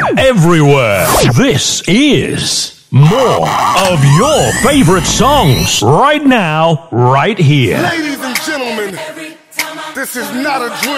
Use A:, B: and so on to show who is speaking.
A: everywhere. This is more of your favorite songs right now, right here.
B: Ladies and gentlemen, this is not a dream.